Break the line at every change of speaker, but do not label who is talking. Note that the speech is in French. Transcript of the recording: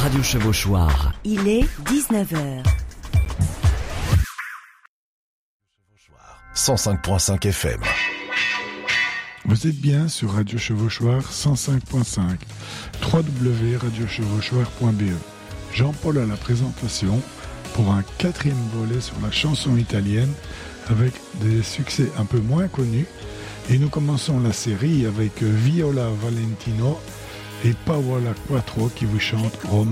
Radio Chevauchoir.
Il est 19h.
105.5 FM.
Vous êtes bien sur Radio Chevauchoir 105.5, www.radiochevauchoir.be. Jean-Paul à la présentation pour un 4e volet sur la chanson italienne avec des succès un peu moins connus. Et nous commençons la série avec Viola Valentino et Paola Quattro qui vous chantent Roma.